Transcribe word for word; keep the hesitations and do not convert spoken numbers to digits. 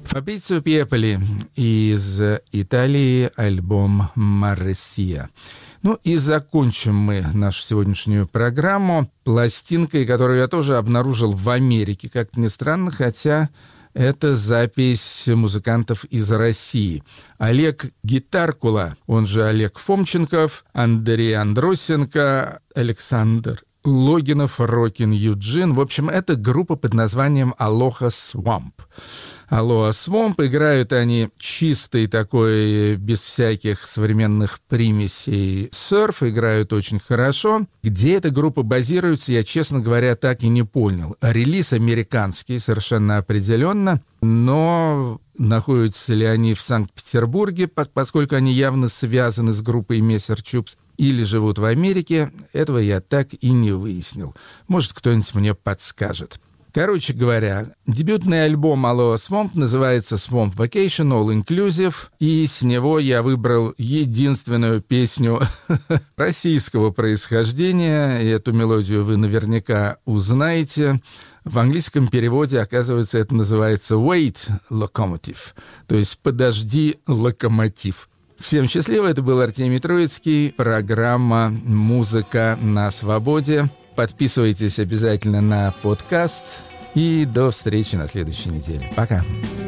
Фабрицио Пьеполи из Италии, альбом «Марсия». Ну и закончим мы нашу сегодняшнюю программу пластинкой, которую я тоже обнаружил в Америке, как ни странно, хотя это запись музыкантов из России. Олег Гитаркула, он же Олег Фомченков, Андрей Андросенко, Александр Логинов, Рокин Юджин. В общем, это группа под названием «Алоха Свамп». «Алоха Свамп». Играют они чистый такой, без всяких современных примесей серф. Играют очень хорошо. Где эта группа базируется, я, честно говоря, так и не понял. Релиз американский, совершенно определенно. Но находятся ли они в Санкт-Петербурге, поскольку они явно связаны с группой Мессер Чупс, или живут в Америке, этого я так и не выяснил. Может, кто-нибудь мне подскажет. Короче говоря, дебютный альбом «Алоха Свамп» называется «Swamp Vacation All Inclusive», и с него я выбрал единственную песню российского происхождения, и эту мелодию вы наверняка узнаете. В английском переводе, оказывается, это называется «Wait, Locomotive», то есть «Подожди, локомотив». Всем счастливо, это был Артемий Троицкий, программа «Музыка на свободе». Подписывайтесь обязательно на подкаст и до встречи на следующей неделе. Пока.